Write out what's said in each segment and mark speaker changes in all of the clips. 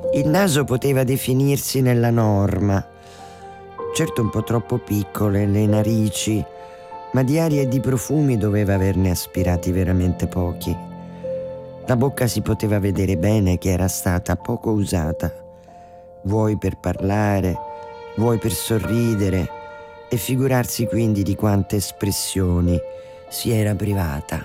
Speaker 1: Il naso poteva definirsi nella norma, certo un po' troppo piccole le narici, ma di aria e di profumi doveva averne aspirati veramente pochi. La bocca si poteva vedere bene che era stata poco usata, vuoi per parlare, vuoi per sorridere, e figurarsi quindi di quante espressioni si era privata.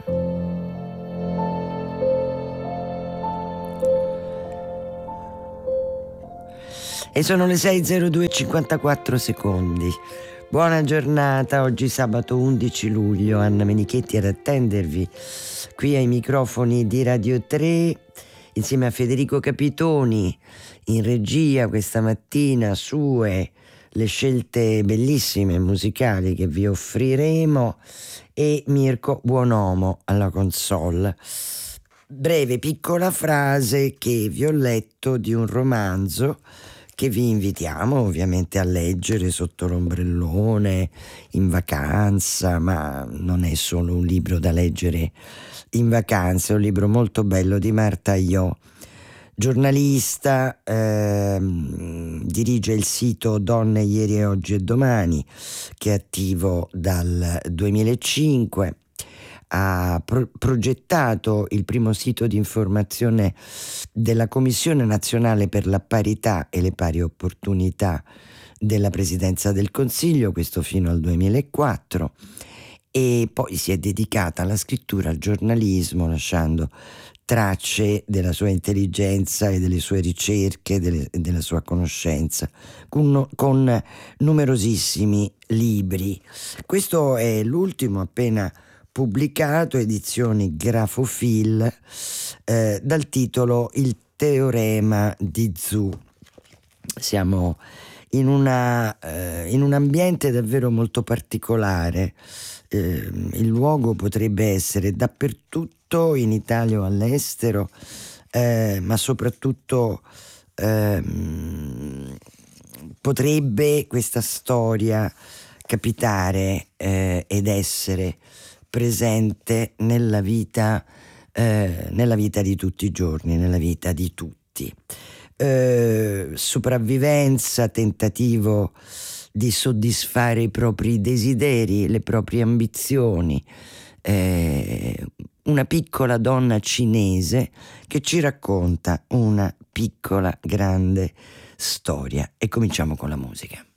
Speaker 1: E sono le 6:02:54 secondi. Buona giornata, oggi sabato 11 luglio, Anna Menichetti ad attendervi qui ai microfoni di Radio 3 insieme a Federico Capitoni in regia questa mattina, sue le scelte bellissime musicali che vi offriremo e Mirko Buonomo alla console. Breve piccola frase che vi ho letto di un romanzo che vi invitiamo ovviamente a leggere sotto l'ombrellone, in vacanza, ma non è solo un libro da leggere in vacanza, è un libro molto bello di Marta Iò, giornalista, dirige il sito Donne Ieri e Oggi e Domani, che è attivo dal 2005. Ha progettato il primo sito di informazione della Commissione Nazionale per la Parità e le Pari Opportunità della Presidenza del Consiglio, questo fino al 2004, e poi si è dedicata alla scrittura, al giornalismo, lasciando tracce della sua intelligenza e delle sue ricerche, della sua conoscenza, con numerosissimi libri. Questo è l'ultimo appena pubblicato, edizioni Grafofil, dal titolo Il teorema di Zhu. Siamo in un ambiente davvero molto particolare. Il luogo potrebbe essere dappertutto, in Italia o all'estero, ma soprattutto potrebbe questa storia capitare ed essere presente nella vita di tutti i giorni, nella vita di tutti. Sopravvivenza, tentativo di soddisfare i propri desideri, le proprie ambizioni. Una piccola donna cinese che ci racconta una piccola grande storia. E cominciamo con la musica.